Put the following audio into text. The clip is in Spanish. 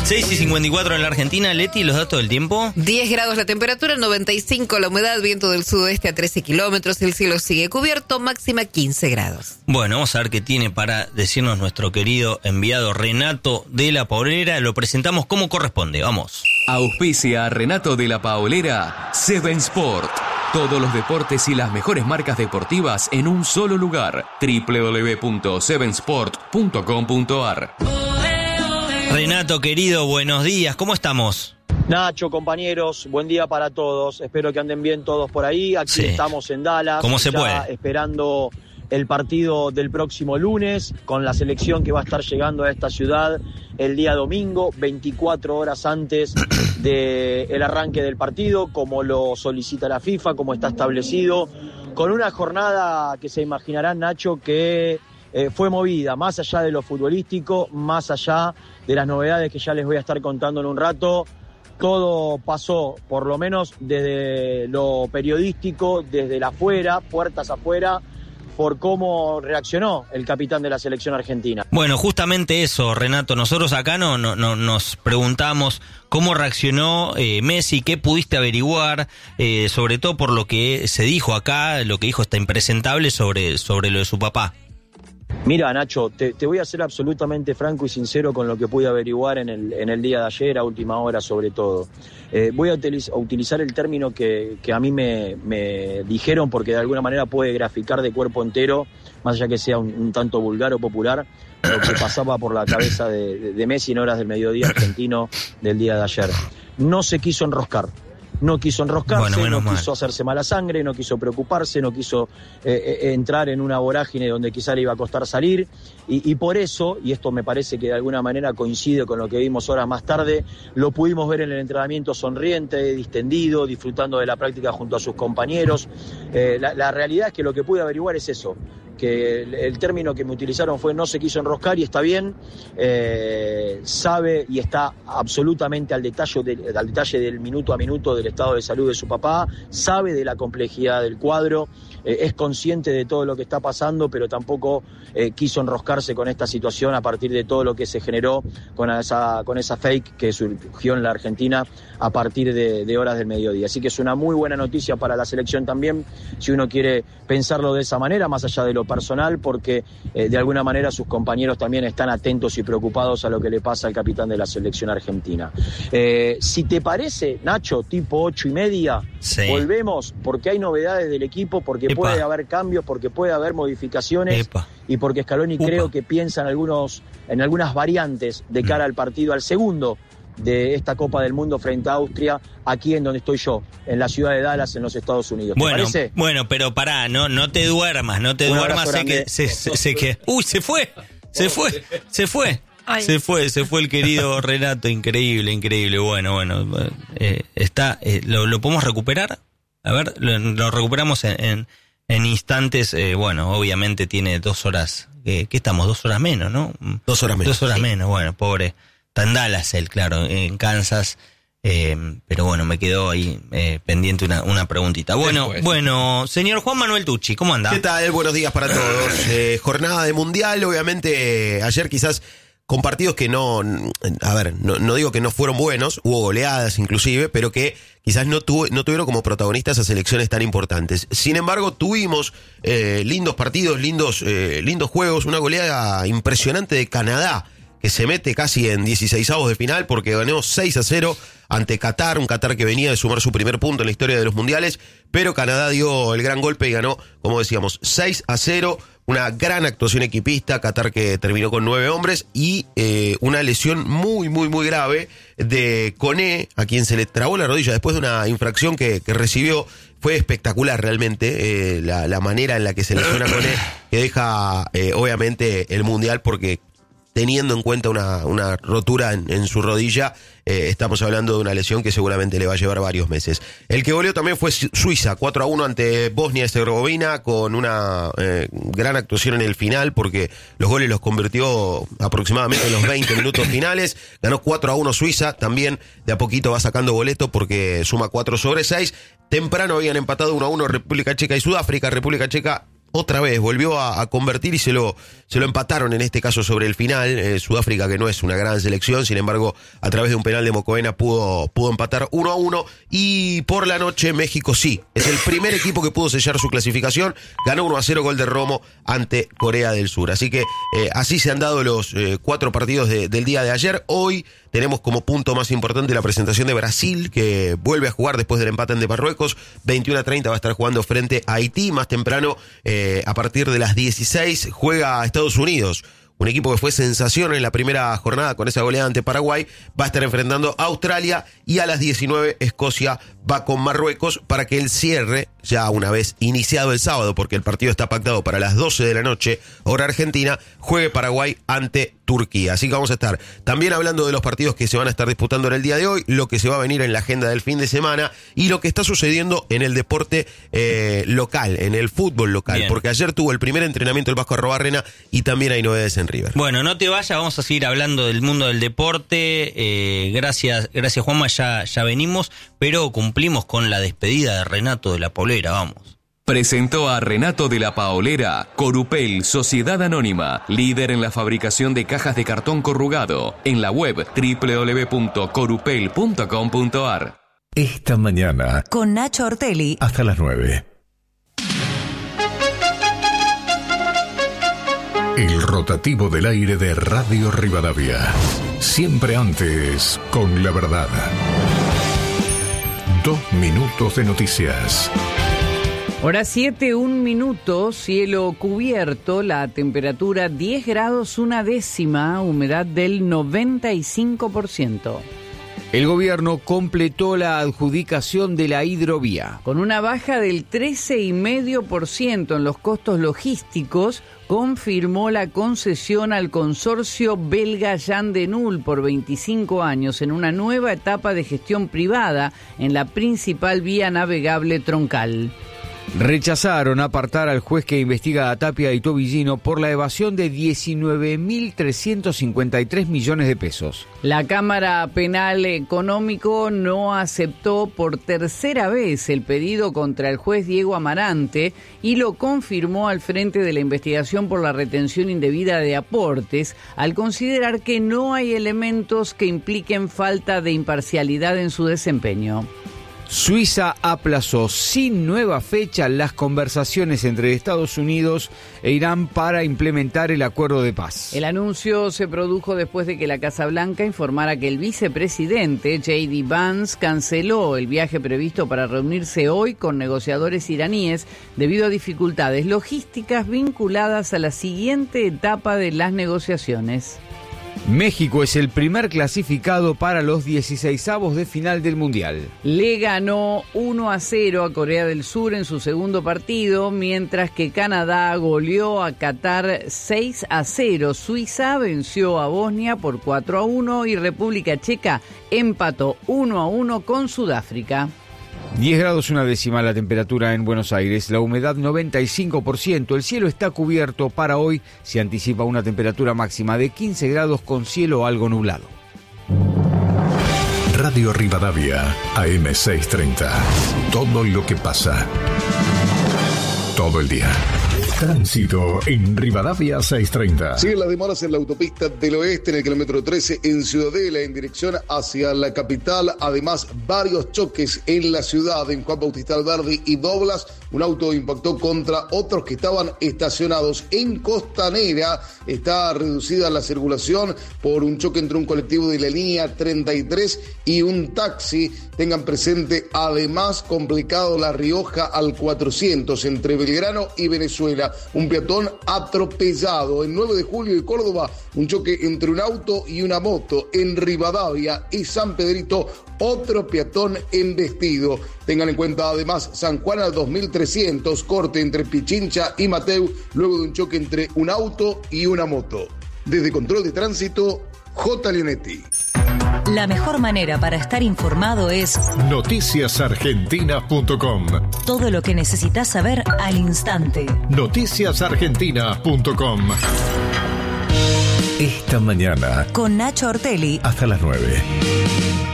6:54 en la Argentina. Leti, los datos del tiempo. 10 grados la temperatura, 95 la humedad, viento del sudoeste a 13 kilómetros, el cielo sigue cubierto, máxima 15 grados. Bueno, vamos a ver qué tiene para decirnos nuestro querido enviado Renato de la Paulera. Lo presentamos como corresponde, vamos. Auspicia a Renato de la Paulera, Seven Sport. Todos los deportes y las mejores marcas deportivas en un solo lugar. www.sevensport.com.ar. Renato, querido, buenos días, ¿cómo estamos? Nacho, compañeros, buen día para todos. Espero que anden bien todos por ahí. Aquí estamos en Dallas. ¿Cómo se puede? Esperando el partido del próximo lunes con la selección que va a estar llegando a esta ciudad el día domingo, 24 horas antes del arranque del partido, como lo solicita la FIFA, como está establecido, con una jornada que se imaginarán, Nacho, que fue movida, más allá de lo futbolístico, más allá de las novedades que ya les voy a estar contando en un rato. Todo pasó, por lo menos desde lo periodístico, desde la afuera, puertas afuera, por cómo reaccionó el capitán de la selección argentina. Bueno, justamente eso, Renato. Nosotros acá nos preguntamos cómo reaccionó Messi, qué pudiste averiguar, sobre todo por lo que se dijo acá, lo que dijo esta impresentable sobre lo de su papá. Mira, Nacho, te voy a ser absolutamente franco y sincero con lo que pude averiguar en el día de ayer, a última hora sobre todo. Voy a utilizar el término que a mí me dijeron, porque de alguna manera puede graficar de cuerpo entero, más allá que sea un tanto vulgar o popular, lo que pasaba por la cabeza de Messi en horas del mediodía argentino del día de ayer. No se quiso enroscar. No quiso enroscarse, no quiso hacerse mala sangre, no quiso preocuparse, no quiso entrar en una vorágine donde quizá le iba a costar salir. Y por eso, y esto me parece que de alguna manera coincide con lo que vimos horas más tarde, lo pudimos ver en el entrenamiento sonriente, distendido, disfrutando de la práctica junto a sus compañeros. La realidad es que lo que pude averiguar es eso, que el término que me utilizaron fue no se quiso enroscar, y está bien, sabe y está absolutamente al detalle del minuto a minuto del estado de salud de su papá, sabe de la complejidad del cuadro, es consciente de todo lo que está pasando, pero tampoco quiso enroscarse con esta situación a partir de todo lo que se generó con esa fake que surgió en la Argentina a partir de horas del mediodía. Así que es una muy buena noticia para la selección también, si uno quiere pensarlo de esa manera, más allá de lo personal, porque de alguna manera sus compañeros también están atentos y preocupados a lo que le pasa al capitán de la selección argentina. Si te parece, Nacho, tipo 8:30, volvemos, porque hay novedades del equipo, porque puede haber cambios, porque puede haber modificaciones, y porque Scaloni creo que piensa en algunas variantes de cara al partido, al segundo de esta Copa del Mundo frente a Austria, aquí en donde estoy yo, en la ciudad de Dallas, en los Estados Unidos. ¿Te parece? Bueno, pero pará, no te duermas, sé que uy, se fue. Ay. Se fue el querido Renato, increíble. Bueno, ¿lo podemos recuperar? A ver, lo recuperamos en instantes. Bueno, obviamente tiene 2 horas, ¿qué estamos? 2 horas menos, ¿no? 2 horas menos. 2 horas menos, bueno, pobre. Está en Dallas él, claro, en Kansas. Pero bueno, me quedó ahí pendiente una preguntita. Bueno, señor Juan Manuel Tucci, ¿cómo anda? ¿Qué tal? Buenos días para todos. Jornada de Mundial, obviamente ayer quizás con partidos que no digo que no fueron buenos, hubo goleadas inclusive, pero que quizás no tuvieron como protagonistas a selecciones tan importantes. Sin embargo, tuvimos lindos partidos, lindos juegos, una goleada impresionante de Canadá, que se mete casi en 16avos de final porque ganó 6-0 ante Qatar, un Qatar que venía de sumar su primer punto en la historia de los mundiales, pero Canadá dio el gran golpe y ganó, como decíamos, 6-0, una gran actuación equipista, Qatar que terminó con 9 hombres y una lesión muy grave de Koné, a quien se le trabó la rodilla después de una infracción que recibió. Fue espectacular realmente la manera en la que se lesiona Koné, que deja obviamente el mundial, porque teniendo en cuenta una rotura en su rodilla, estamos hablando de una lesión que seguramente le va a llevar varios meses. El que goleó también fue Suiza, 4-1 ante Bosnia-Herzegovina, con una gran actuación en el final, porque los goles los convirtió aproximadamente en los 20 minutos finales. Ganó 4-1 Suiza, también de a poquito va sacando boleto porque suma 4/6. Temprano habían empatado 1-1 República Checa y Sudáfrica. República Checa otra vez, volvió a convertir y se lo empataron en este caso sobre el final. Sudáfrica, que no es una gran selección, sin embargo, a través de un penal de Mocoena pudo empatar 1-1. Y por la noche México sí, es el primer equipo que pudo sellar su clasificación, ganó 1-0, gol de Romo ante Corea del Sur. Así que así se han dado los 4 partidos del día de ayer. Hoy tenemos como punto más importante la presentación de Brasil, que vuelve a jugar después del empate ante Marruecos. 21:30 va a estar jugando frente a Haití. Más temprano, a partir de las 16, juega a Estados Unidos. Un equipo que fue sensación en la primera jornada con esa goleada ante Paraguay. Va a estar enfrentando a Australia, y a las 19 Escocia va con Marruecos para que el cierre, ya una vez iniciado el sábado, porque el partido está pactado para las 12 de la noche, hora argentina, juegue Paraguay ante Turquía. Así que vamos a estar también hablando de los partidos que se van a estar disputando en el día de hoy, lo que se va a venir en la agenda del fin de semana y lo que está sucediendo en el deporte local, en el fútbol local. Bien. Porque ayer tuvo el primer entrenamiento el Vasco Arrobarrena y también hay novedades en River. Bueno, no te vayas, vamos a seguir hablando del mundo del deporte. Gracias Juanma, ya venimos, pero cumplimos con la despedida de Renato de la Paulera, vamos. Presentó a Renato de la Paolera, Corupel, Sociedad Anónima, líder en la fabricación de cajas de cartón corrugado, en la web www.corupel.com.ar. Esta mañana, con Nacho Ortelli, hasta las 9. El rotativo del aire de Radio Rivadavia. Siempre antes, con la verdad. 2 minutos de noticias. Hora 7, 1 minuto, cielo cubierto, la temperatura 10 grados 1/10, humedad del 95%. El gobierno completó la adjudicación de la hidrovía. Con una baja del 13,5% en los costos logísticos, confirmó la concesión al consorcio belga Jan de Nul por 25 años en una nueva etapa de gestión privada en la principal vía navegable troncal. Rechazaron apartar al juez que investiga a Tapia y Tobillino por la evasión de 19.353 millones de pesos. La Cámara Penal Económico no aceptó por tercera vez el pedido contra el juez Diego Amarante y lo confirmó al frente de la investigación por la retención indebida de aportes, al considerar que no hay elementos que impliquen falta de imparcialidad en su desempeño. Suiza aplazó sin nueva fecha las conversaciones entre Estados Unidos e Irán para implementar el acuerdo de paz. El anuncio se produjo después de que la Casa Blanca informara que el vicepresidente J.D. Vance canceló el viaje previsto para reunirse hoy con negociadores iraníes debido a dificultades logísticas vinculadas a la siguiente etapa de las negociaciones. México es el primer clasificado para los 16avos de final del Mundial. Le ganó 1-0 a Corea del Sur en su segundo partido, mientras que Canadá goleó a Qatar 6-0. Suiza venció a Bosnia por 4-1 y República Checa empató 1-1 con Sudáfrica. 10 grados 1/10 la temperatura en Buenos Aires, la humedad 95%, el cielo está cubierto. Para hoy se anticipa una temperatura máxima de 15 grados con cielo algo nublado. Radio Rivadavia, AM 630. Todo lo que pasa. Todo el día. Tránsito en Rivadavia 630. Siguen las demoras en la autopista del oeste, en el kilómetro 13, en Ciudadela, en dirección hacia la capital. Además, varios choques en la ciudad, en Juan Bautista Alberdi y Doblas. Un auto impactó contra otros que estaban estacionados. En Costanera está reducida la circulación por un choque entre un colectivo de la línea 33 y un taxi. Tengan presente, además, complicado La Rioja al 400, entre Belgrano y Venezuela. Un peatón atropellado. En 9 de julio y Córdoba, un choque entre un auto y una moto. En Rivadavia y San Pedrito, otro peatón embestido. Tengan en cuenta además San Juan al 2300, corte entre Pichincha y Mateu, luego de un choque entre un auto y una moto. Desde Control de Tránsito, J. Leonetti. La mejor manera para estar informado es noticiasargentinas.com. Todo lo que necesitas saber al instante. Noticiasargentinas.com. Esta mañana, con Nacho Ortelli, hasta las 9.